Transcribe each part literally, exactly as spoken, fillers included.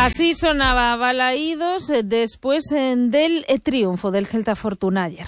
Así sonaba Balaídos después del triunfo del Celta Fortuna ayer.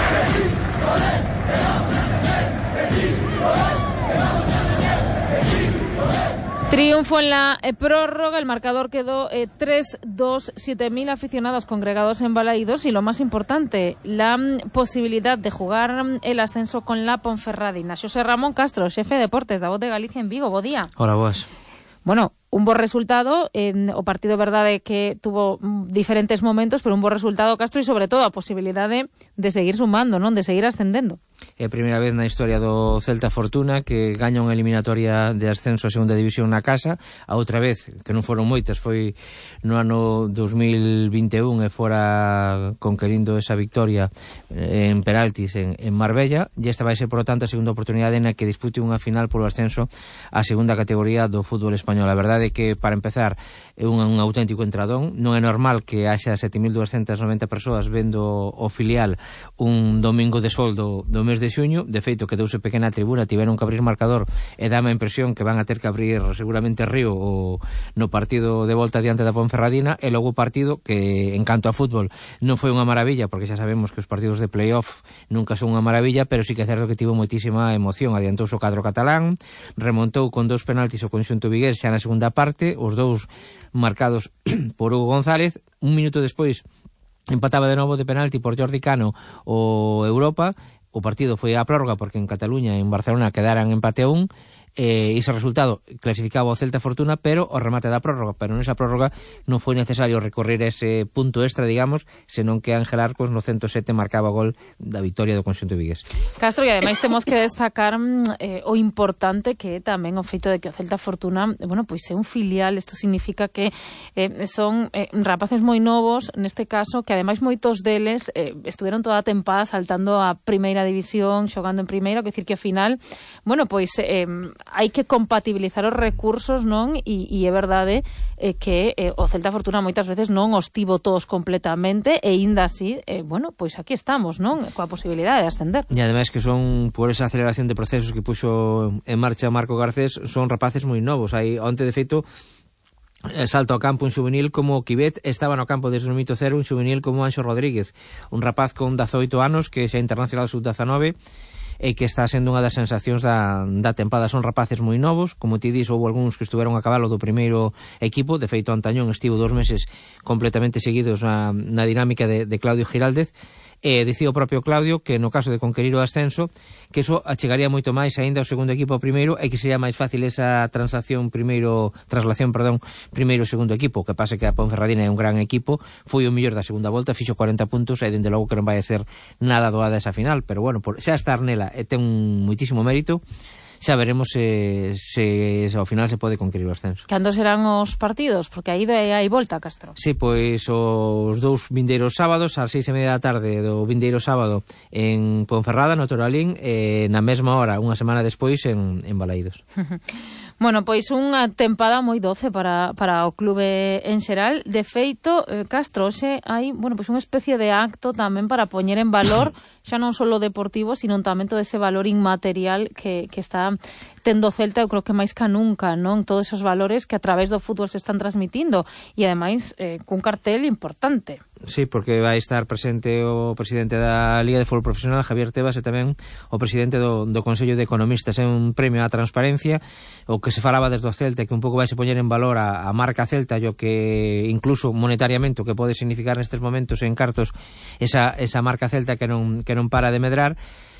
Triunfo en la eh, prórroga, el marcador quedó eh, tres dos, siete mil aficionados congregados en Balaídos y lo más importante, la mm, posibilidad de jugar mm, el ascenso con la Ponferradina. Xosé Ramón Castro, xefe de deportes da Voz de Galicia en Vigo, bo día. Hola, boas. Bueno, un bo resultado, eh, o partido verdade que tuvo mm, diferentes momentos, pero un bo resultado, Castro, e sobre todo a posibilidade de seguir sumando, non, de seguir ascendendo. É a primeira vez na historia do Celta Fortuna que gaña unha eliminatoria de ascenso a segunda división na casa. A outra vez, que non foron moitas, foi no ano dos mil vinte e un e fora conquerindo esa victoria en penaltis en, en Marbella, e esta vai ser, por lo tanto, a segunda oportunidade na que dispute unha final polo ascenso á segunda categoría do fútbol español. A verdade é que, para empezar, é un, un auténtico entradón. Non é normal que haxa sete mil duascentas noventa persoas vendo o filial un domingo de sol do, do mes de xuño. De feito, quedouse pequena tribuna, tiveron que abrir marcador e dame a impresión que van a ter que abrir seguramente Río o, no partido de volta diante da Ponferradina. E logo o partido que, en canto a fútbol, non foi unha maravilla, porque xa sabemos que os partidos de playoff nunca son unha maravilla, pero sí que é certo que tivo moitísima emoción. Adiantouse o cadro catalán, remontou con dous penaltis o conxunto vigués xa na segunda parte, os dous marcados por Hugo González. Un minuto despois empataba de novo de penalti por Jordi Cano o Europa. O partido foi a prórroga porque en Cataluña e en Barcelona quedaran empate a un. Eh, ese resultado clasificaba o Celta Fortuna, pero o remate da prórroga, pero nesa prórroga non foi necesario recorrer ese punto extra, digamos, senón que Ángel Arcos no ciento sete marcaba o gol da victoria do conxunto vigués. Castro, e ademais temos que destacar eh, o importante que é tamén o feito de que o Celta Fortuna, bueno, pois é un filial. Isto significa que eh, son eh, rapaces moi novos, neste caso, que ademais moitos deles eh, estuveron toda a tempada saltando a primeira división, xogando en primeira, que decir que ao final, bueno, pois eh, hai que compatibilizar os recursos, non? E, e é verdade eh, que eh, o Celta Fortuna moitas veces non os tivo todos completamente e ainda así, eh, bueno, pois aquí estamos, non? Coa posibilidade de ascender. E ademais que son, por esa aceleración de procesos que puxo en marcha Marco Garcés, son rapaces moi novos. Hai, onte de feito, salto ao campo un xuvenil como Quibet, estaba no campo desde o minuto cero un xuvenil como Anxo Rodríguez, un rapaz con dezaoito anos que xa é internacional sub dezanove e que está sendo unha das sensacións da, da tempada. Son rapaces moi novos, como ti dis, houve algúns que estuveron a cabalo do primeiro equipo. De feito, Antañón estivo dos meses completamente seguidos na, na dinámica de, de Claudio Giraldez. E dicía o propio Claudio que no caso de conquerir o ascenso, que iso achegaría moito máis aínda ao segundo equipo ao primeiro e que sería máis fácil esa transacción primeiro, traslación, perdón, primeiro segundo equipo. Que pase que a Ponferradina é un gran equipo, foi o mellor da segunda volta, fixo corenta puntos e dende logo que non vai a ser nada doada esa final, pero bueno, por, xa estar nela e ten moitísimo mérito. Xa veremos se, se, se ao final se pode conquerir o ascenso. Cando serán os partidos? Porque aí hai volta, Castro. Sí, pois os dous vindeiros sábados, ás seis e media da tarde do vindeiro sábado en Ponferrada, no Toralín, e na mesma hora, unha semana despois, en, en Balaídos. Bueno, pois unha tempada moi doce para, para o clube en xeral. De feito, eh, Castro, xe hai, bueno, pois unha especie de acto tamén para poñer en valor xa non só o deportivo, sino tamén todo ese valor inmaterial que, que está tendo Celta, eu creo que máis ca nunca, non? Todos esos valores que a través do fútbol se están transmitindo e ademais eh, cun cartel importante. Sí, porque vai estar presente o presidente da Liga de Fútbol Profesional, Javier Tebas, e tamén o presidente do, do Consello de Economistas. É un premio á transparencia, o que se falaba desde o Celta, que un pouco vai se poñer en valor a, a marca Celta, e o que incluso monetariamente o que pode significar nestes momentos en cartos esa, esa marca Celta que non, que non para de medrar.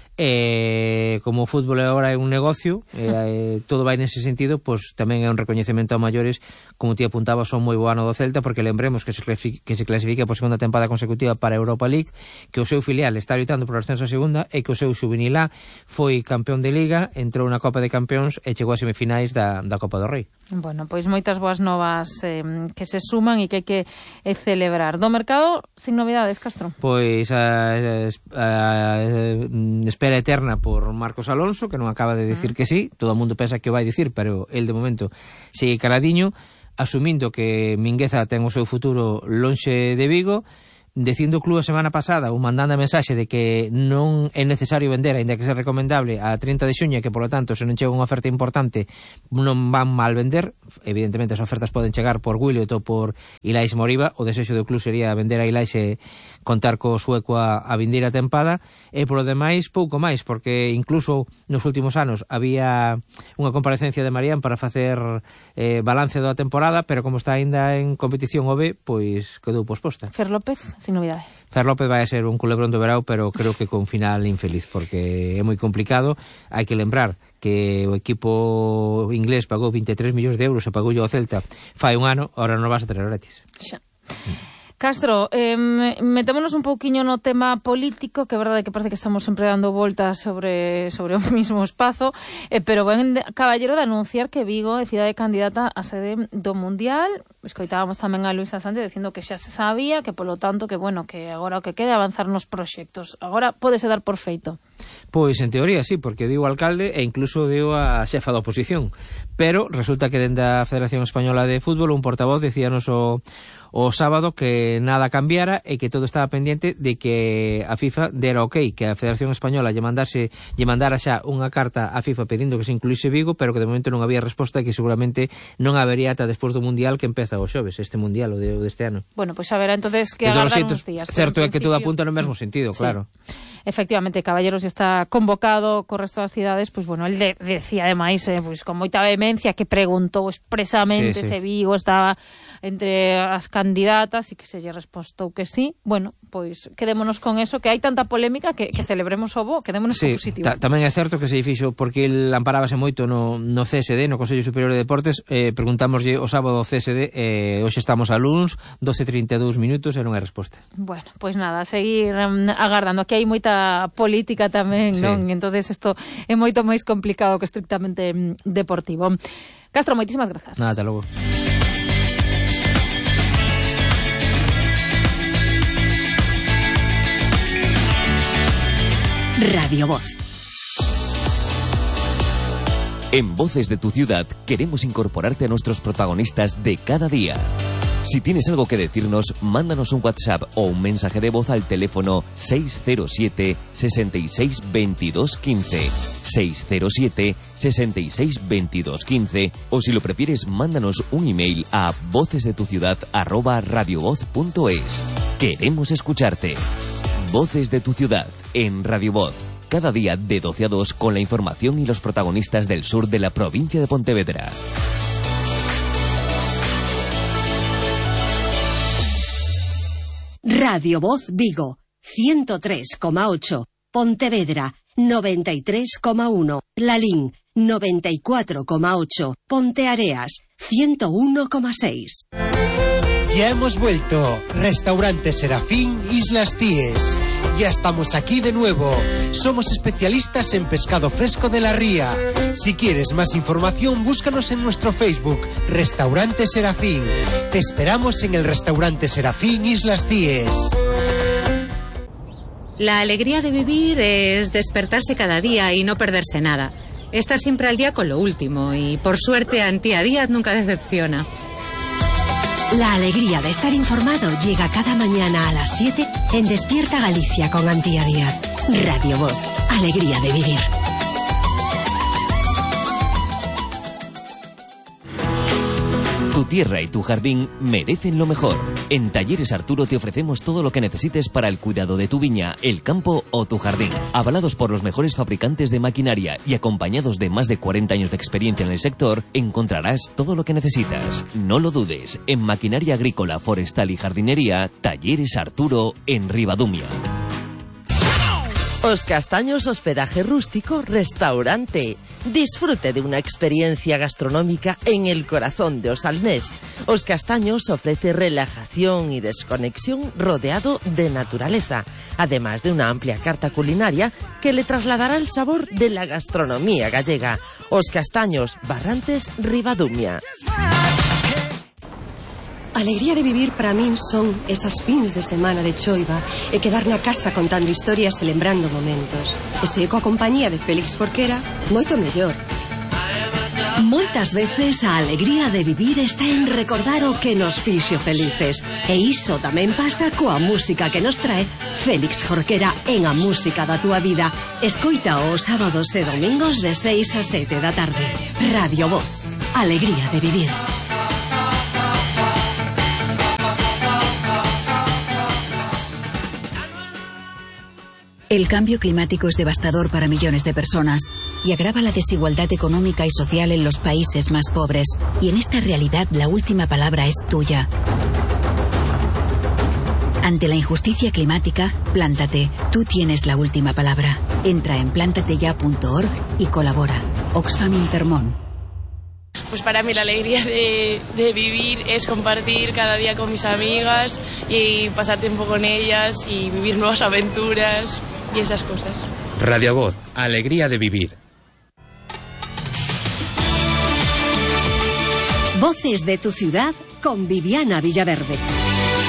E como o fútbol agora é un negocio, e, todo vai nese sentido, pois tamén é un recoñecemento a maiores, como ti apuntaba, son moi bo ano do Celta, porque lembremos que se clasifica, que se clasifica por segunda tempada consecutiva para a Europa League, que o seu filial está loitando por ascenso a segunda e que o seu xuvenil A foi campeón de Liga, entrou na Copa de Campeóns e chegou a semifinais da, da Copa do Rei. Bueno, pois moitas boas novas eh, que se suman e que hai que eh, celebrar. Do mercado, sin novidades, Castro? Pois a, a, a, a espera eterna por Marcos Alonso, que non acaba de dicir que sí. Todo o mundo pensa que o vai dicir, pero el de momento sigue caladiño, asumindo que Mingueza ten o seu futuro lonxe de Vigo. dicindo o club a semana pasada ou mandando a mensaxe de que non é necesario vender, aínda que sea recomendable, a trinta de xuño, que polo tanto se non chega unha oferta importante non van mal vender. Evidentemente as ofertas poden chegar por Williot ou por Ilais Moriba. O desexo do club sería vender a Ilais e contar co sueco a, a vindeira tempada, e polo demais pouco máis, porque incluso nos últimos anos había unha comparecencia de Marián para facer eh, balance da temporada, pero como está aínda en competición O B, pois quedou posposta. Fer López, sin novidade. Fer López vai a ser un culebrón do verao, pero creo que con final infeliz, porque é moi complicado. Hai que lembrar que o equipo inglés pagou veintitrés millóns de euros e pagou ao Celta fai un ano, ahora non vas a traer gratis. Xa. Castro, eh, metémonos un pouquiño no tema político, que é verdade que parece que estamos sempre dando voltas sobre sobre o mismo espazo, eh, pero ben caballero de anunciar que Vigo é cidade candidata a sede do Mundial. Escoitábamos tamén a Luisa Sánchez dicindo que xa se sabía, que polo tanto que bueno, que agora o que quede avanzar nos proxectos. Agora pódese dar por feito. Pois en teoría sí, porque dio o alcalde e incluso dio a xefa da oposición, pero resulta que dende a Federación Española de Fútbol un portavoz decíanos o o sábado que nada cambiara e que todo estaba pendiente de que a FIFA dera ok, que a Federación Española lle mandase lle mandara xa unha carta a FIFA pedindo que se incluíse Vigo, pero que de momento non había resposta e que seguramente non habería ata despois do Mundial, que empeza o xoves, este Mundial, o de, o deste ano. Bueno, pois pues a ver, entonces que agardan uns días. Certo é que todo apunta no mesmo sentido, claro. Sí. Efectivamente, Caballeros está convocado co resto das cidades, pois pues, bueno, el de, decía ademais, eh, pois pues, con moita vehemencia que preguntou expresamente sí, sí. se Vigo estaba entre as candidatas e que se lle respostou que sí. Bueno, pois quedémonos con eso, que hai tanta polémica que, que celebremos o bo, quedémonos sí, co positivo. Ta tamén é certo que se fixo porque el amparábase moito no, no C S D, no Consello Superior de Deportes. eh, preguntámoslle o sábado ao C S D, eh, hoxe estamos a luns, doce e trinta e dous minutos e non hai resposta. Bueno, pois nada, a seguir um, agardando. Aquí hai moita política tamén, sí. non? Entonces isto é moito máis complicado que estrictamente um, deportivo. Castro, moitísimas grazas. Nada, ata logo. Radio Voz. En Voces de tu Ciudad queremos incorporarte a nuestros protagonistas de cada día. Si tienes algo que decirnos, mándanos un WhatsApp o un mensaje de voz al teléfono seis cero siete, sesenta y seis, veintidós, quince, seis cero siete, sesenta y seis, veintidós, quince, o si lo prefieres, mándanos un email a vocesdetuciudad arroba radiovoz punto es. Queremos escucharte. Voces de tu Ciudad en Radio Voz. Cada día de doce a dos con la información y los protagonistas del sur de la provincia de Pontevedra. Radio Voz Vigo, ciento tres coma ocho. Pontevedra, noventa y tres coma uno. Lalín, noventa y cuatro coma ocho. Ponteareas, ciento uno coma seis. Ya hemos vuelto. Restaurante Serafín, Islas Cíes. Ya estamos aquí de nuevo. Somos especialistas en pescado fresco de la ría. Si quieres más información, búscanos en nuestro Facebook, Restaurante Serafín. Te esperamos en el Restaurante Serafín, Islas Cíes. La alegría de vivir es despertarse cada día y no perderse nada. Estar siempre al día con lo último y, por suerte, Antía Díaz nunca decepciona. La alegría de estar informado llega cada mañana a las siete en Despierta Galicia con Antía Díaz. Radio Voz, alegría de vivir. Tu tierra y tu jardín merecen lo mejor. En Talleres Arturo te ofrecemos todo lo que necesites para el cuidado de tu viña, el campo o tu jardín. Avalados por los mejores fabricantes de maquinaria y acompañados de más de cuarenta años de experiencia en el sector, encontrarás todo lo que necesitas. No lo dudes, en maquinaria agrícola, forestal y jardinería, Talleres Arturo en Ribadumia. Os Castaños Hospedaje Rústico Restaurante. Disfrute de una experiencia gastronómica en el corazón de Osalnés. Os Castaños ofrece relajación y desconexión rodeado de naturaleza, además de una amplia carta culinaria que le trasladará el sabor de la gastronomía gallega. Os Castaños, Barrantes, Ribadumia. Alegría de vivir para min son esas fins de semana de choiva e quedar na casa contando historias e lembrando momentos. E se coa compañía de Félix Forquera, moito mellor. Moitas veces a alegría de vivir está en recordar o que nos fixo felices. E iso tamén pasa coa música que nos trae Félix Jorquera en A Música da Túa Vida. Escoita os sábados e domingos de seis a sete da tarde. Radio Voz. Alegría de vivir. El cambio climático es devastador para millones de personas y agrava la desigualdad económica y social en los países más pobres. Y en esta realidad la última palabra es tuya. Ante la injusticia climática, plántate. Tú tienes la última palabra. Entra en plántateya punto org y colabora. Oxfam Intermón. Pues para mí la alegría de, de vivir es compartir cada día con mis amigas y pasar tiempo con ellas y vivir nuevas aventuras y esas cosas. Radio Voz, alegría de vivir. Voces de tu ciudad con Viviana Villaverde.